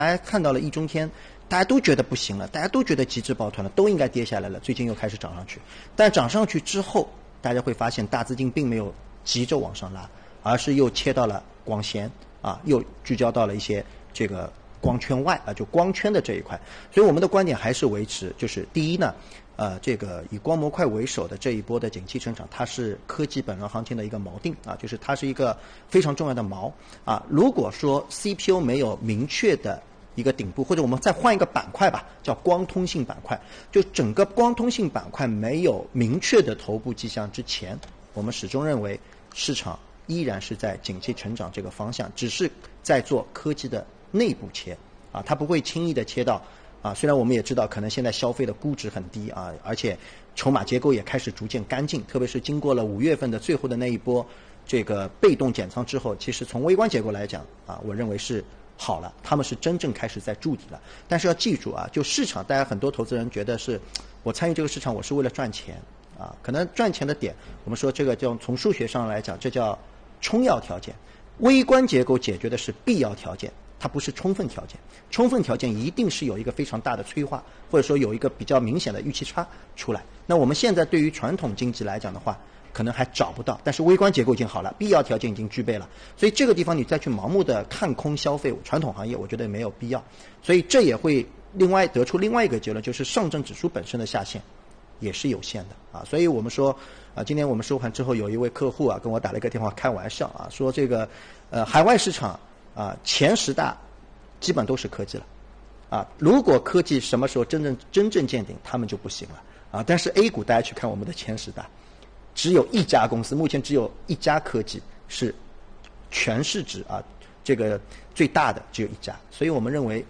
大家看到了易中天，大家都觉得不行了，大家都觉得极致抱团了，都应该跌下来了，最近又开始涨上去。但涨上去之后，大家会发现大资金并没有急着往上拉，而是又切到了光纤啊，又聚焦到了一些这个光圈外啊，就光圈的这一块。所以我们的观点还是维持，就是第一呢，这个以光模块为首的这一波的景气成长，它是科技本轮行情的一个锚定啊，就是它是一个非常重要的锚啊。如果说 CPU 没有明确的一个顶部，或者我们再换一个板块吧，叫光通信板块，就整个光通信板块没有明确的头部迹象之前，我们始终认为市场依然是在景气成长这个方向，只是在做科技的内部切啊，它不会轻易的切到啊。虽然我们也知道，可能现在消费的估值很低啊，而且筹码结构也开始逐渐干净，特别是经过了5月份的最后的那一波这个被动减仓之后，其实从微观结构来讲啊，我认为是好了，他们是真正开始在筑底了。但是要记住啊，就市场，大家很多投资人觉得是我参与这个市场，我是为了赚钱啊，可能赚钱的点，我们说这个叫从数学上来讲，这叫充要条件。微观结构解决的是必要条件，它不是充分条件。充分条件一定是有一个非常大的催化，或者说有一个比较明显的预期差出来。那我们现在对于传统经济来讲的话，可能还找不到，但是微观结构已经好了，必要条件已经具备了，所以这个地方你再去盲目的看空消费传统行业，我觉得没有必要。所以这也会另外得出另外一个结论，就是上证指数本身的下限也是有限的啊。所以我们说啊，今天我们收盘之后，有一位客户啊跟我打了一个电话开玩笑啊，说这个海外市场啊前10大基本都是科技了啊，如果科技什么时候真正见顶，他们就不行了啊。但是 A 股大家去看我们的前10大。只有一家公司，目前只有一家科技是全市值啊，这个最大的只有一家，所以我们认为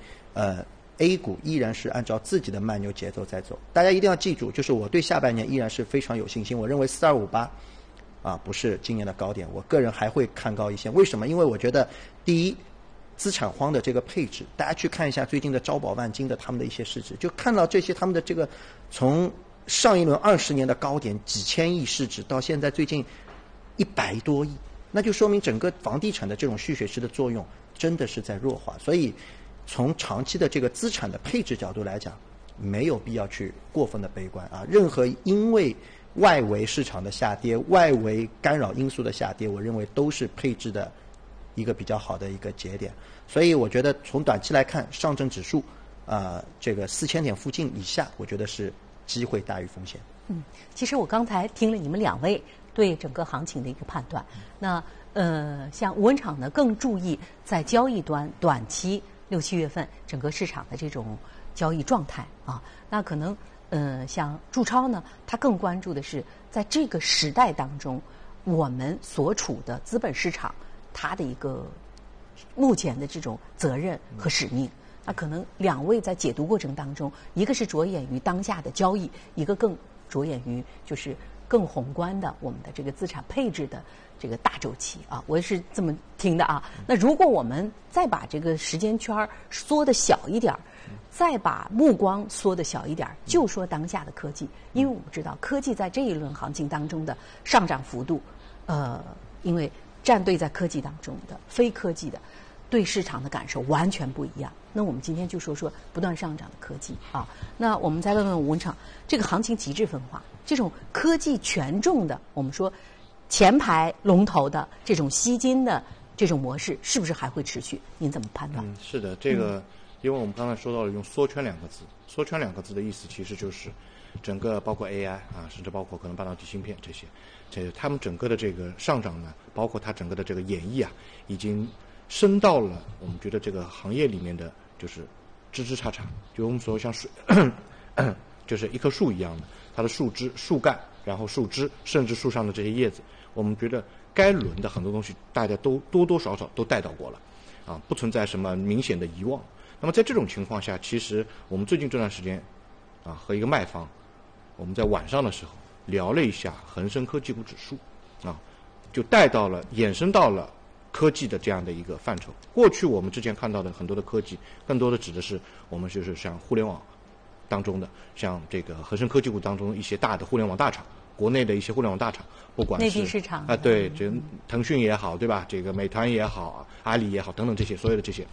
A 股依然是按照自己的慢牛节奏在走。大家一定要记住，就是我对下半年依然是非常有信心，我认为4258啊不是今年的高点，我个人还会看高一些。为什么？因为我觉得第一，资产荒的这个配置，大家去看一下最近的招宝万金的他们的一些市值，就看到这些他们的这个从上一轮20年的高点几千亿市值，到现在最近100多亿，那就说明整个房地产的这种蓄水式的作用真的是在弱化。所以从长期的这个资产的配置角度来讲，没有必要去过分的悲观啊。任何因为外围市场的下跌、外围干扰因素的下跌，我认为都是配置的一个比较好的一个节点。所以我觉得从短期来看，上证指数这个4000点附近以下，我觉得是机会大于风险。 其实我刚才听了你们2位对整个行情的一个判断。那像吴文场呢，更注意在交易端短期6、7月份整个市场的这种交易状态啊。那可能像祝超呢，他更关注的是在这个时代当中，我们所处的资本市场它的一个目前的这种责任和使命。那可能2位在解读过程当中，一个是着眼于当下的交易，一个更着眼于就是更宏观的我们的这个资产配置的这个大周期啊，我是这么听的啊。那如果我们再把这个时间圈缩得小一点，再把目光缩得小一点，就说当下的科技，因为我们知道科技在这一轮行情当中的上涨幅度，因为站队在科技当中的非科技的，对市场的感受完全不一样。那我们今天就说不断上涨的科技啊。那我们再问问吴文场，这个行情极致分化，这种科技权重的，我们说前排龙头的这种吸金的这种模式，是不是还会持续？您怎么判断？ 是的，这个因为我们刚才说到了用缩圈2个字，缩圈2个字的意思其实就是整个包括 AI 啊，甚至包括可能半导体芯片这些他们整个的这个上涨呢，包括它整个的这个演绎啊，已经升到了我们觉得这个行业里面的就是枝枝杈杈，就我们说像树就是一棵树一样的，它的树枝、树干，然后树枝，甚至树上的这些叶子，我们觉得该轮的很多东西大家都多多少少都带到过了啊，不存在什么明显的遗忘。那么在这种情况下，其实我们最近这段时间啊，和一个卖方，我们在晚上的时候聊了一下恒生科技股指数啊，就带到了衍生到了科技的这样的一个范畴。过去我们之前看到的很多的科技，更多的指的是我们就是像互联网当中的，像这个恒生科技股当中一些大的互联网大厂，国内的一些互联网大厂，不管是内地市场对，这腾讯也好，对吧？这个美团也好，阿里也好，等等这些所有的这些，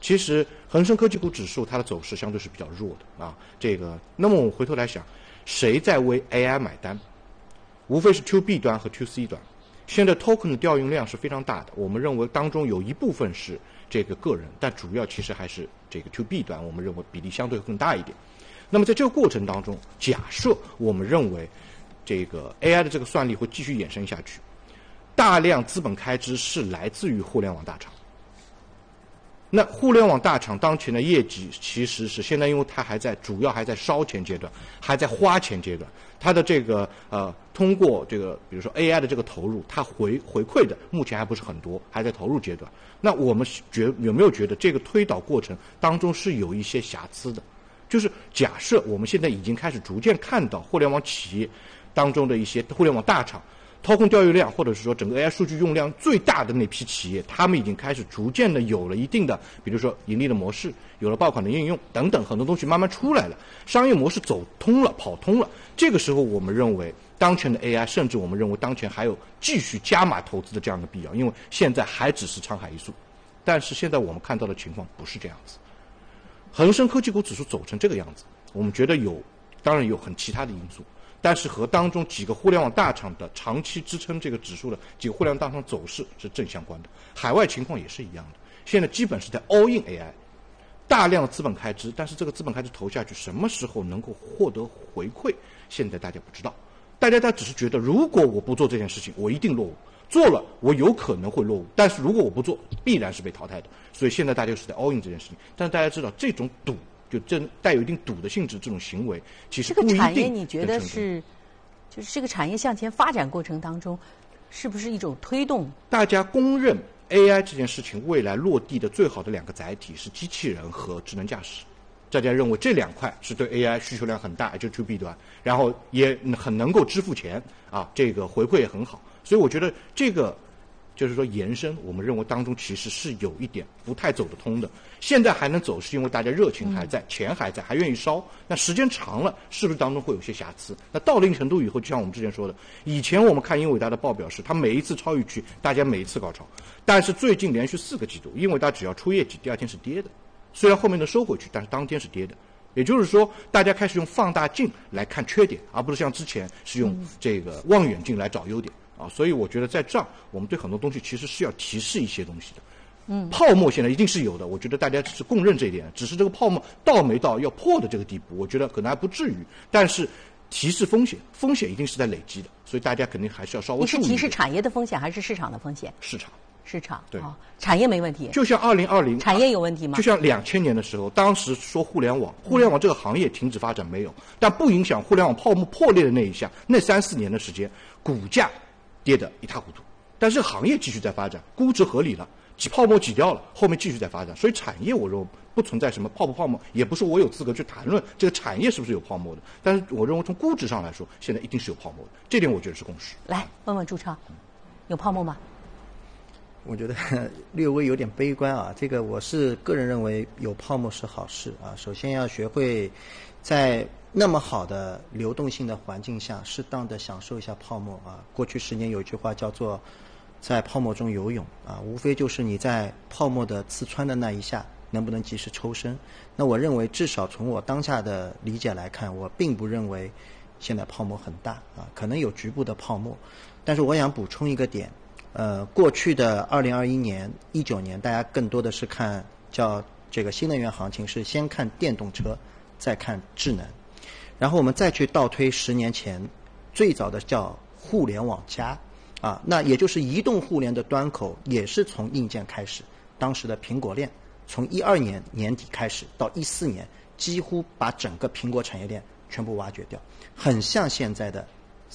其实恒生科技股指数它的走势相对是比较弱的啊。那么我们回头来想，谁在为 AI 买单？无非是 To B 端和 To C 端。现在 token 的调用量是非常大的，我们认为当中有一部分是这个个人，但主要其实还是这个 To B 端，我们认为比例相对更大一点。那么在这个过程当中，假设我们认为这个 AI 的这个算力会继续衍生下去，大量资本开支是来自于互联网大厂。那互联网大厂当前的业绩其实是现在，因为它主要还在烧钱阶段，还在花钱阶段，它的这个通过这个比如说 AI 的这个投入，它回馈的目前还不是很多，还在投入阶段。那我们有没有觉得这个推导过程当中是有一些瑕疵的？就是假设我们现在已经开始逐渐看到互联网企业当中的一些互联网大厂掏空调用量，或者是说整个 AI 数据用量最大的那批企业，他们已经开始逐渐的有了一定的，比如说盈利的模式，有了爆款的应用等等，很多东西慢慢出来了，商业模式走通了，跑通了。这个时候，我们认为当前的 AI， 甚至我们认为当前还有继续加码投资的这样的必要，因为现在还只是沧海一粟。但是现在我们看到的情况不是这样子，恒生科技股指数走成这个样子，我们觉得当然有很其他的因素。但是和当中几个互联网大厂的长期支撑这个指数的几个互联网大厂走势是正相关的，海外情况也是一样的。现在基本是在 all in AI， 大量的资本开支，但是这个资本开支投下去，什么时候能够获得回馈，现在大家不知道。大家只是觉得，如果我不做这件事情，我一定落伍；做了，我有可能会落伍。但是如果我不做，必然是被淘汰的。所以现在大家就是在 all in 这件事情。但是大家知道，这种赌。就带有一定赌的性质，这种行为其实不一定。 这个产业你觉得是，就是这个产业向前发展过程当中，是不是一种推动？ 大家公认 AI 这件事情未来落地的最好的两个载体是机器人和智能驾驶。大家认为这两块是对 AI 需求量很大，也就是 To B 端，然后也很能够支付钱啊，这个回馈也很好。所以我觉得这个。就是说延伸，我们认为当中其实是有一点不太走得通的。现在还能走，是因为大家热情还在，钱还在，还愿意烧。那时间长了，是不是当中会有些瑕疵？那到了一定程度以后，就像我们之前说的，以前我们看英伟达的报表是，它每一次超预期，大家每一次高潮。但是最近连续4个季度，英伟达只要出业绩，第二天是跌的。虽然后面能收回去，但是当天是跌的。也就是说，大家开始用放大镜来看缺点，而不是像之前是用这个望远镜来找优点。所以我觉得在这儿，我们对很多东西其实是要提示一些东西的。泡沫现在一定是有的，我觉得大家是共认这一点，只是这个泡沫到没到要破的这个地步，我觉得可能还不至于。但是提示风险，风险一定是在累积的，所以大家肯定还是要稍微注意。 你是提示产业的风险还是市场的风险？市场对、 产业没问题。 就像2020， 产业有问题吗？ 就像2000年的时候，当时说互联网这个行业停止发展没有，但不影响互联网泡沫破裂的那一下，那3-4年的时间，股价跌得一塌糊涂，但是行业继续在发展，估值合理了，泡沫挤掉了，后面继续在发展。所以产业我认为不存在什么泡不泡沫，也不是我有资格去谈论这个产业是不是有泡沫的。但是我认为从估值上来说，现在一定是有泡沫的，这点我觉得是共识。 来问问朱超，有泡沫吗？ 我觉得略微有点悲观啊。这个我是个人认为有泡沫是好事啊。首先要学会在那么好的流动性的环境下，适当的享受一下泡沫啊。过去10年有一句话叫做在泡沫中游泳啊，无非就是你在泡沫的刺穿的那一下能不能及时抽身。那我认为至少从我当下的理解来看，我并不认为现在泡沫很大啊，可能有局部的泡沫。但是我想补充一个点，过去的2021年、19年，大家更多的是看叫这个新能源行情，是先看电动车，再看智能。然后我们再去倒推10年前，最早的叫互联网加啊，那也就是移动互联的端口也是从硬件开始，当时的苹果链从12年年底开始到14年，几乎把整个苹果产业链全部挖掘掉，很像现在的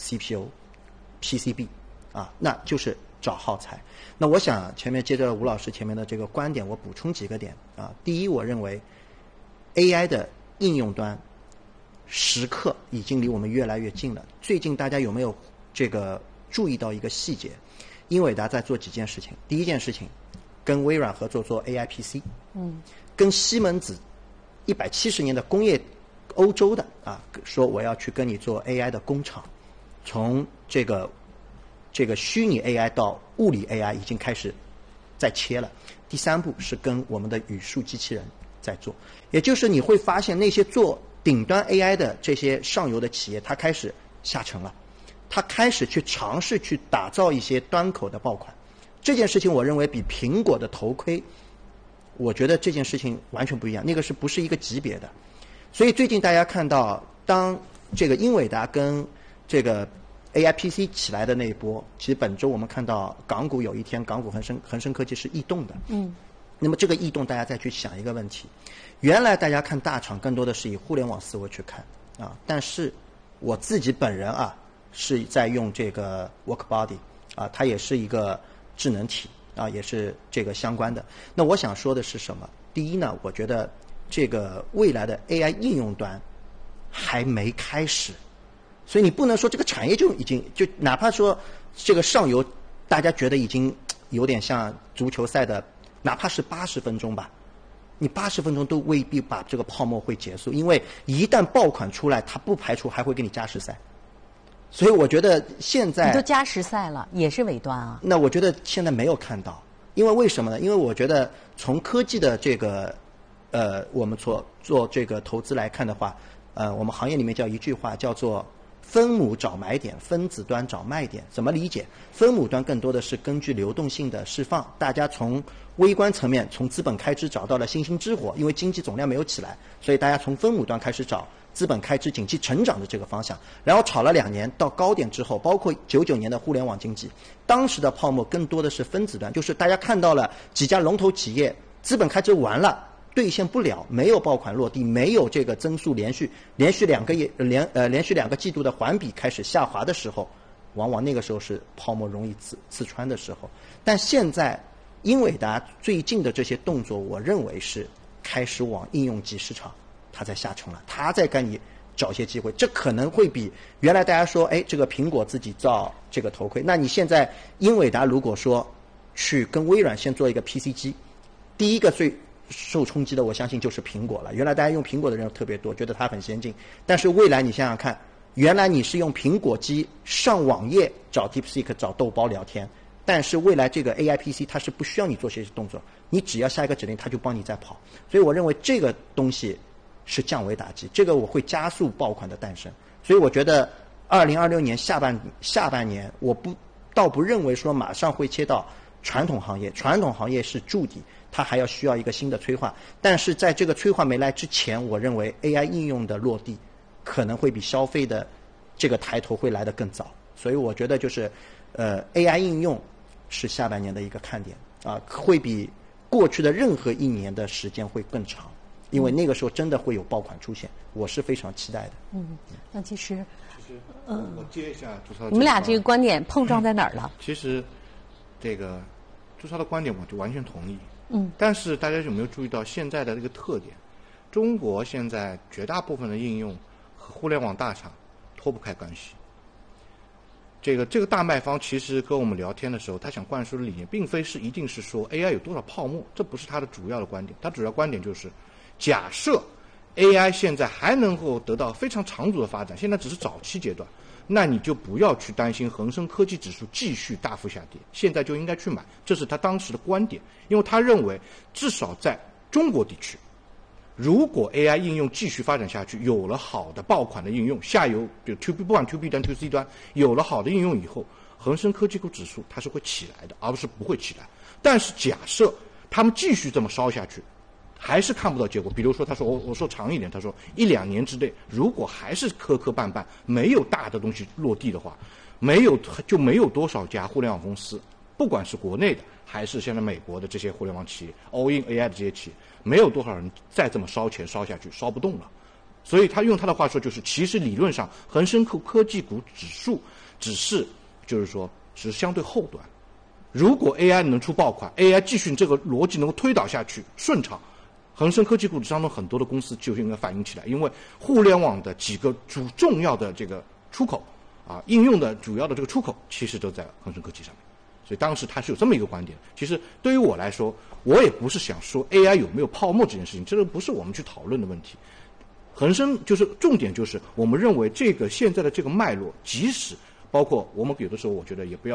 CPU、PCB 啊，那就是找耗材。那我想前面接着吴老师前面的这个观点，我补充几个点啊。第一，我认为 AI 的应用端时刻已经离我们越来越近了。最近大家有没有这个注意到一个细节？英伟达在做几件事情。第一件事情，跟微软合作做 AI PC，跟西门子170年的工业欧洲的啊，说我要去跟你做 AI 的工厂，从这个虚拟 AI 到物理 AI 已经开始在切了。 第3步是跟我们的语数机器人在做，也就是你会发现那些做顶端 AI 的这些上游的企业，它开始下沉了，它开始去尝试去打造一些端口的爆款。这件事情我认为比苹果的头盔，我觉得这件事情完全不一样，那个是不是一个级别的？所以最近大家看到，当这个英伟达跟这个 AI PC 起来的那一波，其实本周我们看到港股有一天，港股恒生科技是异动的。那么这个异动，大家再去想一个问题：原来大家看大厂更多的是以互联网思维去看啊，但是我自己本人啊是在用这个 WorkBody 啊，它也是一个智能体啊，也是这个相关的。那我想说的是什么？第一呢，我觉得这个未来的 AI 应用端还没开始，所以你不能说这个产业就已经就哪怕说这个上游大家觉得已经有点像足球赛的，哪怕是80分钟吧，你80分钟都未必把这个泡沫会结束，因为一旦爆款出来，它不排除还会给你加时赛。所以我觉得现在你都加时赛了，也是尾端啊。 那我觉得现在没有看到，因为为什么呢？因为我觉得从科技的这个我们做这个投资来看的话，我们行业里面叫一句话叫做分母找买点，分子端找卖点。怎么理解？分母端更多的是根据流动性的释放，大家从微观层面，从资本开支找到了星星之火，因为经济总量没有起来，所以大家从分母端开始找资本开支景气成长的这个方向，然后炒了2年到高点之后，包括99年的互联网经济，当时的泡沫更多的是分子端，就是大家看到了几家龙头企业资本开支完了，兑现不了，没有爆款落地，没有这个增速连续2个季度的环比开始下滑的时候，往往那个时候是泡沫容易刺穿的时候。但现在英伟达最近的这些动作，我认为是开始往应用级市场它在下沉了，它在跟你找些机会，这可能会比原来大家说，哎，这个苹果自己造这个头盔，那你现在英伟达如果说去跟微软先做一个 PC 机，第一个最受冲击的，我相信就是苹果了。原来大家用苹果的人特别多，觉得它很先进，但是未来你想想看，原来你是用苹果机上网页找 DeepSeek 找豆包聊天，但是未来这个 AI PC 它是不需要你做这些动作，你只要下一个指令它就帮你在跑。所以我认为这个东西是降维打击，这个我会加速爆款的诞生。所以我觉得2026年下半年，我倒不认为说马上会切到传统行业，传统行业是筑底，它还要需要一个新的催化。但是在这个催化没来之前，我认为 AI 应用的落地可能会比消费的这个抬头会来得更早。所以我觉得就是AI 应用是下半年的一个看点啊，会比过去的任何一年的时间会更长，因为那个时候真的会有爆款出现，我是非常期待的。 那其实我接一下朱超， 你们俩这个观点碰撞在哪儿了？ 其实这个朱超的观点我就完全同意。但是大家有没有注意到现在的这个特点？中国现在绝大部分的应用和互联网大厂脱不开关系。这个大卖方其实跟我们聊天的时候，他想灌输的理念，并非是一定是说 AI 有多少泡沫，这不是他的主要的观点。他主要观点就是，假设 AI 现在还能够得到非常长足的发展，现在只是早期阶段，那你就不要去担心恒生科技指数继续大幅下跌，现在就应该去买，这是他当时的观点。因为他认为，至少在中国地区，如果 AI 应用继续发展下去，有了好的爆款的应用，下游比如 To B 不管 To B 端 To C 端有了好的应用以后，恒生科技股指数它是会起来的，而不是不会起来。但是假设他们继续这么烧下去，还是看不到结果。比如说他说我说长一点，他说1-2年之内，如果还是磕磕绊绊，没有大的东西落地的话，没有多少家互联网公司，不管是国内的还是现在美国的这些互联网企业 all in AI 的这些企业，没有多少人再这么烧钱烧下去，烧不动了。所以他用他的话说，就是其实理论上恒生科技股指数只是相对后端。如果 AI 能出爆款， AI 继续这个逻辑能够推导下去顺畅，恒生科技股指当中很多的公司就应该反映起来。因为互联网的几个重要的这个出口啊，应用的主要的这个出口其实都在恒生科技上面。所以当时他是有这么一个观点。其实对于我来说，我也不是想说 AI 有没有泡沫这件事情，这个不是我们去讨论的问题。恒生就是重点就是我们认为这个现在的这个脉络，即使包括我们有的时候我觉得也不要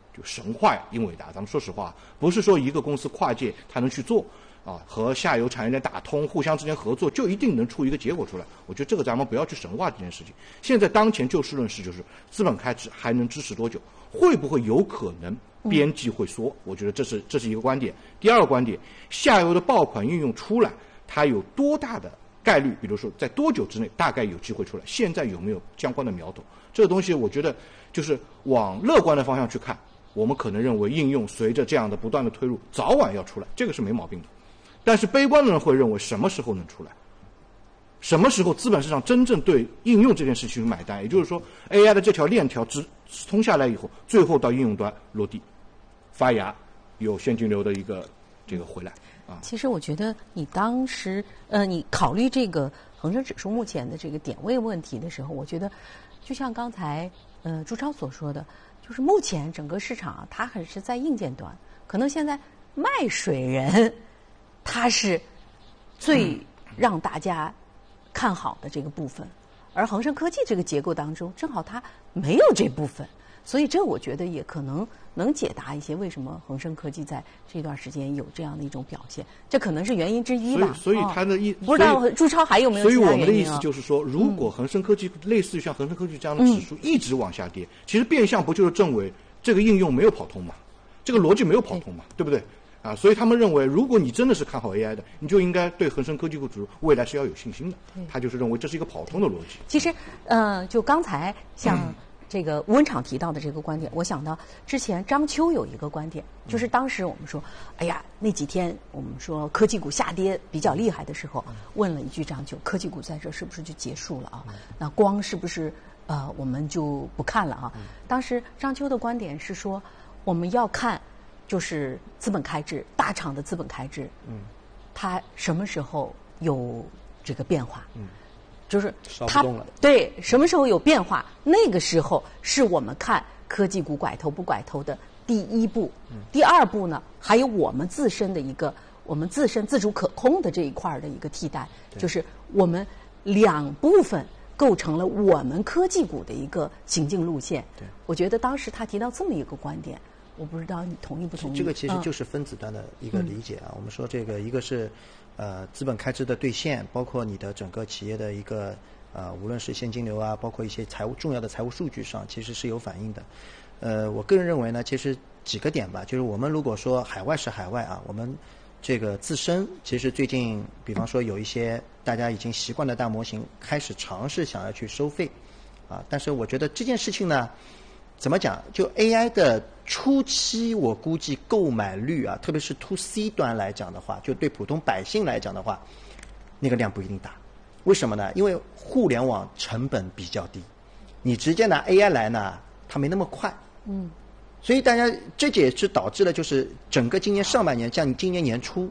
就神话英伟达。咱们说实话，不是说一个公司跨界它能去做啊，和下游产业链打通，互相之间合作，就一定能出一个结果出来。我觉得这个咱们不要去神话这件事情。现在当前就事论事，就是资本开支还能支持多久？会不会有可能边际会缩？我觉得这是一个观点。第二个观点，下游的爆款应用出来，它有多大的概率？比如说在多久之内大概有机会出来？现在有没有相关的苗头？这个东西我觉得就是往乐观的方向去看，我们可能认为应用随着这样的不断的推入，早晚要出来，这个是没毛病的。但是悲观的人会认为什么时候能出来？什么时候资本市场真正对应用这件事情买单？也就是说 ，AI 的这条链条直通下来以后，最后到应用端落地、发芽，有现金流的一个这个回来啊。 其实我觉得你当时你考虑这个恒生指数目前的这个点位问题的时候，我觉得就像刚才朱超所说的，就是目前整个市场啊，它还是在硬件端，可能现在卖水人它是最让大家看好的这个部分，而恒生科技这个结构当中，正好它没有这部分，所以这我觉得也可能能解答一些为什么恒生科技在这段时间有这样的一种表现，这可能是原因之一吧。 所以它的不知道朱超还有没有其他原因啊？ 所以我们的意思就是说，如果恒生科技类似于像恒生科技这样的指数一直往下跌，其实变相不就是证伪这个应用没有跑通嘛？这个逻辑没有跑通嘛？对不对？啊，所以他们认为，如果你真的是看好 AI 的，你就应该对恒生科技股指数未来是要有信心的。他就是认为这是一个跑通的逻辑。 其实，就刚才像这个吴文敞提到的这个观点，我想到之前张秋有一个观点，就是当时我们说，哎呀，那几天我们说科技股下跌比较厉害的时候，问了一句张秋，科技股在这是不是就结束了啊？那光是不是我们就不看了啊？当时张秋的观点是说，我们要看。就是资本开支，大厂的资本开支，它什么时候有这个变化？就是它对什么时候有变化，那个时候是我们看科技股拐头不拐头的第一步。第二步呢，还有我们自身的一个我们自身自主可控的这一块的一个替代，就是我们两部分构成了我们科技股的一个行进路线。我觉得当时他提到这么一个观点。我不知道你同意不同意？ 这个其实就是分子端的一个理解啊。我们说这个一个是资本开支的兑现，包括你的整个企业的一个无论是现金流啊，包括一些重要的财务数据上，其实是有反映的。我个人认为呢，其实几个点吧，就是我们如果说海外是海外啊，我们这个自身其实最近，比方说有一些大家已经习惯的大模型开始尝试想要去收费啊，但是我觉得这件事情呢。怎么讲？就 AI 的初期，我估计购买率啊，特别是 to C 端来讲的话，就对普通百姓来讲的话，那个量不一定大。为什么呢？因为互联网成本比较低，你直接拿 AI 来呢，它没那么快。所以大家这也是导致了，就是整个今年上半年，像你今年年初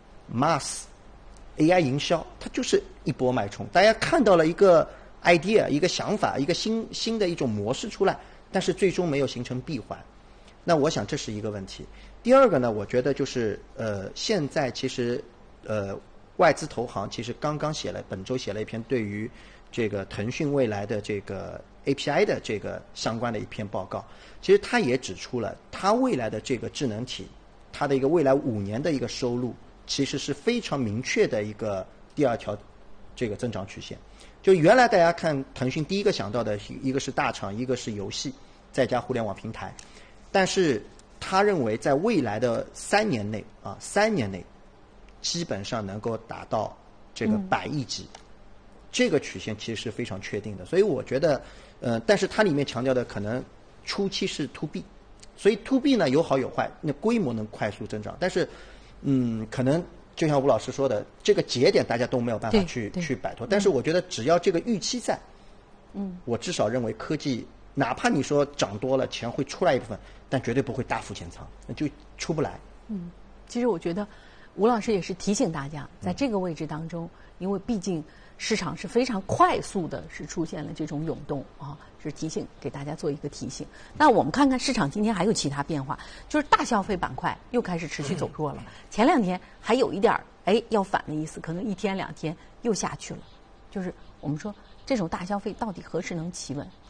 ，Mass AI 营销，它就是一波脉冲，大家看到了一个 idea， 一个想法，一个新的一种模式出来。但是最终没有形成闭环，那我想这是一个问题。第二个呢，我觉得就是现在其实外资投行其实刚刚本周写了一篇对于这个腾讯未来的这个 API 的这个相关的一篇报告。其实他也指出了，他未来的这个智能体，它的一个未来5年的一个收入，其实是非常明确的一个第二条这个增长曲线。就原来大家看腾讯第一个想到的一个是大厂，一个是游戏，再加互联网平台，但是他认为在未来的3年内基本上能够达到这个100亿级，这个曲线其实是非常确定的。所以我觉得但是它里面强调的可能初期是 to B， 所以 to B 呢有好有坏，那规模能快速增长，但是可能就像吴老师说的，这个节点大家都没有办法去摆脱。但是我觉得只要这个预期在，我至少认为科技，哪怕你说涨多了，钱会出来一部分，但绝对不会大幅减仓，就出不来。 其实我觉得吴老师也是提醒大家，在这个位置当中，因为毕竟市场是非常快速的，是出现了这种涌动啊，是提醒给大家做一个提醒。那我们看看市场今天还有其他变化，就是大消费板块又开始持续走弱了。前2天还有一点要反的意思，可能1天2天又下去了。就是我们说这种大消费到底何时能企稳？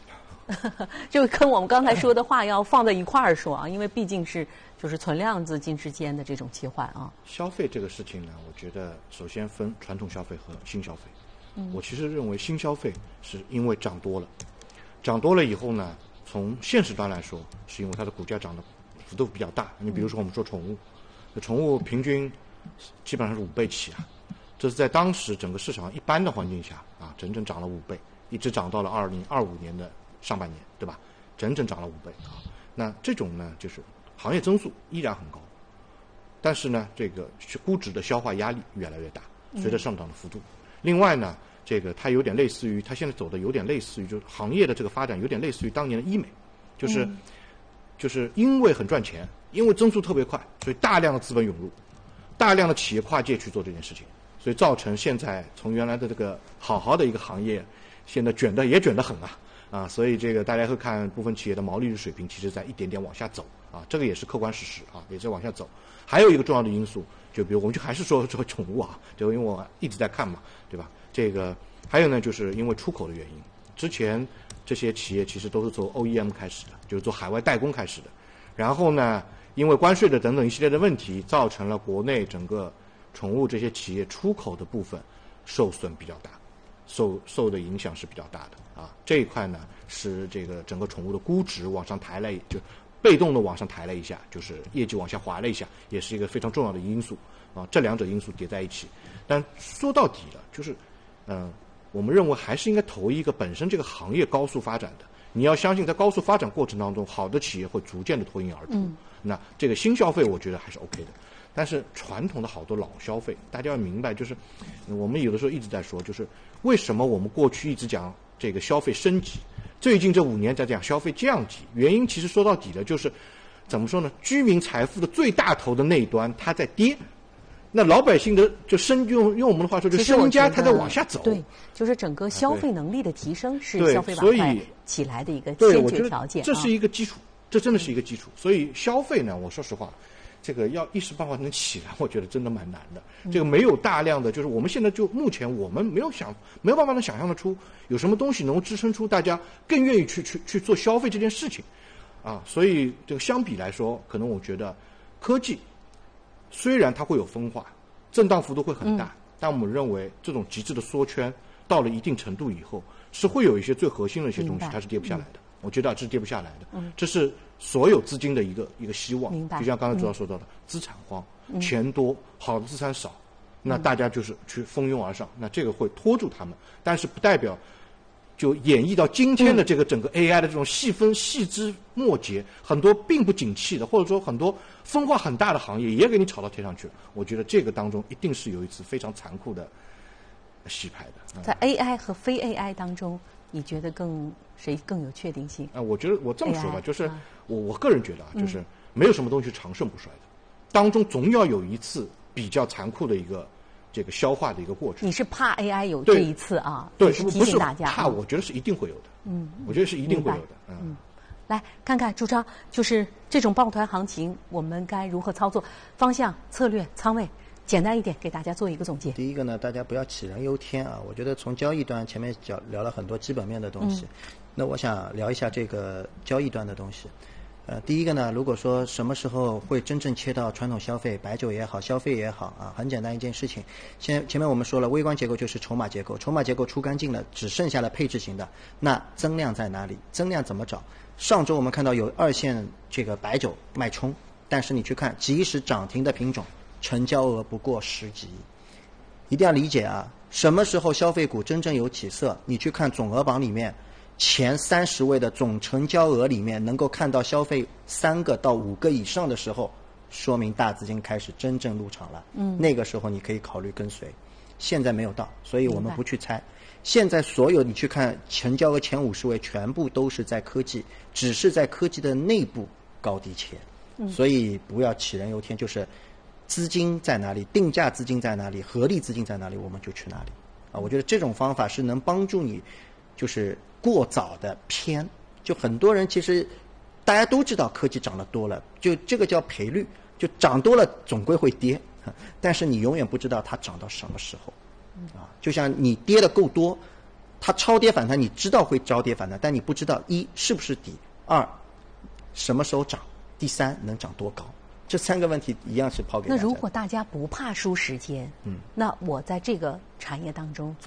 这个跟我们刚才说的话要放在一块儿说啊，因为毕竟是就是存量资金之间的这种切换啊。 消费这个事情呢，我觉得首先分传统消费和新消费。我其实认为新消费是因为涨多了，涨多了以后呢，从现实端来说，是因为它的股价涨的幅度比较大。你比如说我们说宠物，宠物平均基本上是5倍起啊，这是在当时整个市场一般的环境下啊，整整涨了5倍，一直涨到了2025年的上半年，对吧？整整涨了5倍啊。那这种呢，就是行业增速依然很高，但是呢，这个估值的消化压力越来越大，随着上涨的幅度。另外呢，这个它有点类似于，它现在走的有点类似于，就是行业的这个发展有点类似于当年的医美，就是因为很赚钱，因为增速特别快，所以大量的资本涌入，大量的企业跨界去做这件事情，所以造成现在从原来的这个好的一个行业，现在卷得很啊，所以这个大家会看部分企业的毛利率水平其实在一点点往下走啊，这个也是客观事实啊，也在往下走。还有一个重要的因素，就比如我们就还是说这个宠物啊，就因为我一直在看嘛，对吧？这个还有呢，就是因为出口的原因，之前这些企业其实都是从 OEM 开始的，就是做海外代工开始的，然后呢，因为关税的等等一系列的问题，造成了国内整个宠物这些企业出口的部分受损比较大，受的影响是比较大的啊。这一块呢，是这个整个宠物的估值往上抬了，就被动的往上抬了一下，就是业绩往下滑了一下，也是一个非常重要的因素啊。这两者因素叠在一起，但说到底了，就是我们认为还是应该投一个本身这个行业高速发展的。你要相信，在高速发展过程当中，好的企业会逐渐的脱颖而出。那这个新消费，我觉得还是 OK 的。但是传统的好多老消费，大家要明白，就是我们有的时候一直在说，就是为什么我们过去一直讲这个消费升级，最近这5年在讲消费降级，原因其实说到底了，就是怎么说呢？居民财富的最大头的那一端它在跌，那老百姓的就用我们的话说，就身家它在往下走。 对，就是整个消费能力的提升是消费板块起来的一个先决条件。 这是一个基础，这真的是一个基础。所以消费呢，我说实话，这个要一时半会能起来，我觉得真的蛮难的。这个没有大量的，就是我们现在就目前我们没有办法能想象得出有什么东西能够支撑出大家更愿意去做消费这件事情啊。所以这个相比来说，可能我觉得科技虽然它会有分化，震荡幅度会很大，但我们认为这种极致的缩圈到了一定程度以后，是会有一些最核心的一些东西它是跌不下来的。我觉得这是跌不下来的，这是所有资金的一个希望。就像刚才主要说到的，资产荒，钱多，好的资产少，那大家就是去蜂拥而上，那这个会拖住他们，但是不代表就演绎到今天的这个整个 AI 的这种细枝末节，很多并不景气的，或者说很多分化很大的行业也给你炒到天上去了。我觉得这个当中一定是有一次非常残酷的洗牌的。 在 AI 和非 AI 当中，你觉得谁更有确定性？ 我觉得我这么说吧，就是我个人觉得就是没有什么东西长盛不衰的，当中总要有一次比较残酷的一个这个消化的一个过程。 你是怕 AI 有这一次啊？ 对， 是提醒大家。 怕，我觉得是一定会有的。我觉得是一定会有的。 来看看朱超，就是这种抱团行情，我们该如何操作？方向、策略、仓位，简单一点，给大家做一个总结。 第一个呢，大家不要杞人忧天啊！我觉得从交易端前面聊了很多基本面的东西，那我想聊一下这个交易端的东西。第一个呢，如果说什么时候会真正切到传统消费，白酒也好，消费也好啊，很简单一件事情。前面我们说了，微观结构就是筹码结构，筹码结构出干净了，只剩下了配置型的。那增量在哪里？增量怎么找？上周我们看到有2线这个白酒脉冲，但是你去看即使涨停的品种，成交额不过10几亿。一定要理解啊，什么时候消费股真正有起色？你去看总额榜里面前30位的总成交额里面，能够看到消费3个到5个以上的时候，说明大资金开始真正入场了。那个时候你可以考虑跟随。现在没有到，所以我们不去猜。现在所有你去看成交额前50位，全部都是在科技，只是在科技的内部高低切。所以不要杞人忧天，就是资金在哪里，定价资金在哪里，合力资金在哪里，我们就去哪里啊！我觉得这种方法是能帮助你，就是过早的偏。就很多人其实大家都知道科技涨得多了，就这个叫赔率，就涨多了总归会跌，但是你永远不知道它涨到什么时候啊！就像你跌的够多， 它超跌反弹，你知道会超跌反弹，但你不知道一是不是底，二什么时候涨，第三能涨多高。这3个问题一样是抛给大家。 那如果大家不怕输时间，那我在这个产业当中做